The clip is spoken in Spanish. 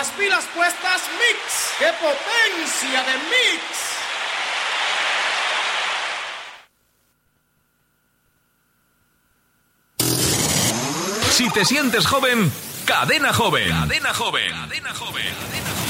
pilas puestas, Mix. ¡Qué potencia de Mix! Si te sientes joven, Cadena Joven. Cadena Joven. Cadena Joven. Cadena Joven.